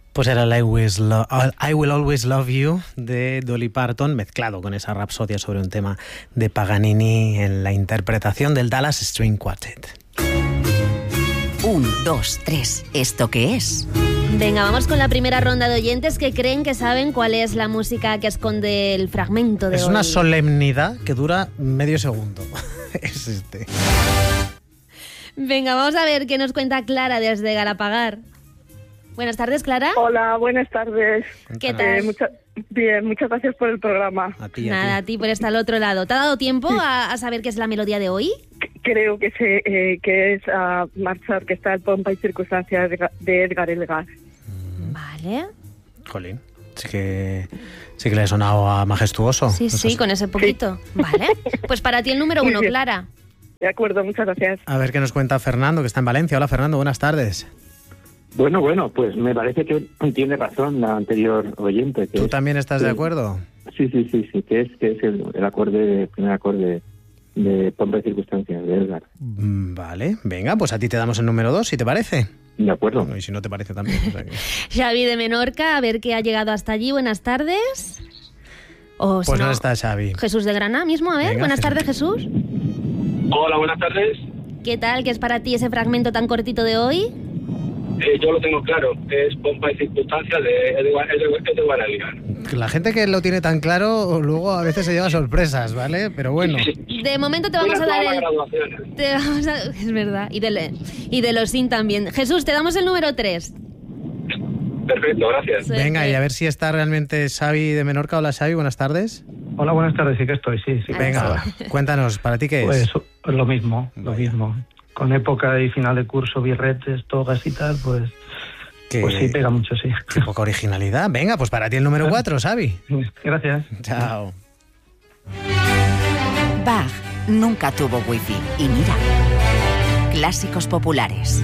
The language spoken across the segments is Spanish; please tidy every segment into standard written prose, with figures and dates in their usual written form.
Pues era el I Will Always Love You de Dolly Parton, mezclado con esa rapsodia sobre un tema de Paganini en la interpretación del Dallas String Quartet. 1, 2, 3. ¿Esto qué es? Venga, vamos con la primera ronda de oyentes que creen que saben cuál es la música que esconde el fragmento de hoy. Es una solemnidad que dura medio segundo. Es este. Venga, vamos a ver qué nos cuenta Clara desde Galapagar. Buenas tardes, Clara. Hola, buenas tardes. ¿Qué tal? Bien, muchas gracias por el programa. Nada, a ti por estar al otro lado. ¿Te ha dado tiempo a saber qué es la melodía de hoy? Creo que es Marcha Orquestal, Pompa y Circunstancias de Edgar Elgar. Vale. Jolín, sí que le he sonado a majestuoso. Sí, con ese poquito. Sí. Vale, pues para ti el número 1, Clara. De acuerdo, muchas gracias. A ver qué nos cuenta Fernando, que está en Valencia. Hola, Fernando, buenas tardes. Bueno, pues me parece que tiene razón la anterior oyente. ¿Tú también estás de acuerdo? Sí, que es el primer acorde de Pompa y Circunstancias de Edgar. Vale, venga, pues a ti te damos el número 2, si te parece. De acuerdo. Bueno, y si no te parece también. O sea que... Xavi de Menorca, a ver qué ha llegado hasta allí. Buenas tardes. O, pues no está Xavi. Jesús de Granada mismo, a ver. Venga, buenas tardes, Jesús. Hola, buenas tardes. ¿Qué tal? ¿Qué es para ti ese fragmento tan cortito de hoy? Yo lo tengo claro, es Pompa y Circunstancias de Edgar Elgar. La gente que lo tiene tan claro luego a veces se lleva sorpresas, ¿vale? Pero bueno. De momento te vamos a dar es verdad, y de los SIN también. Jesús, te damos el número 3. Perfecto, gracias. Suerte. Venga, y a ver si está realmente Xavi de Menorca. Hola, Xavi, buenas tardes. Hola, buenas tardes, sí que estoy, sí. Venga, cuéntanos, ¿para ti qué es? Pues lo mismo. Con época y final de curso, birretes, togas y tal, pues sí, pega mucho, sí. Qué poca originalidad. Venga, pues para ti el número 4, Xavi. Gracias. Chao. Bach nunca tuvo wifi. Y mira, clásicos populares.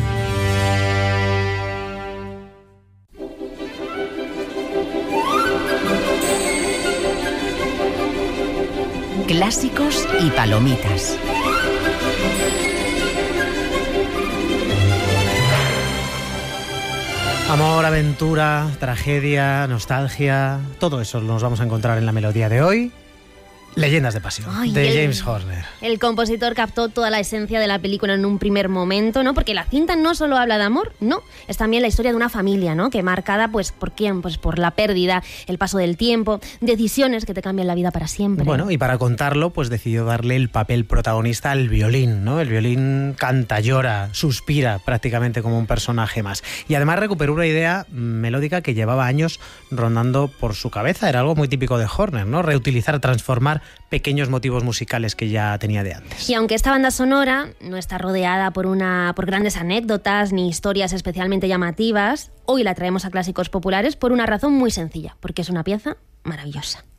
Clásicos y palomitas. Amor, aventura, tragedia, nostalgia, todo eso nos vamos a encontrar en la melodía de hoy. Leyendas de pasión, de James Horner. El compositor captó toda la esencia de la película en un primer momento, ¿no? Porque la cinta no solo habla de amor, no, es también la historia de una familia, ¿no? Que marcada, pues, ¿por quién? Pues por la pérdida, el paso del tiempo, decisiones que te cambian la vida para siempre. Bueno, y para contarlo, pues decidió darle el papel protagonista al violín, ¿no? El violín canta, llora, suspira prácticamente como un personaje más. Y además recuperó una idea melódica que llevaba años rondando por su cabeza. Era algo muy típico de Horner, ¿no? Reutilizar, transformar pequeños motivos musicales que ya tenía de antes. Y aunque esta banda sonora no está rodeada por grandes anécdotas ni historias especialmente llamativas, hoy la traemos a Clásicos Populares por una razón muy sencilla, porque es una pieza maravillosa.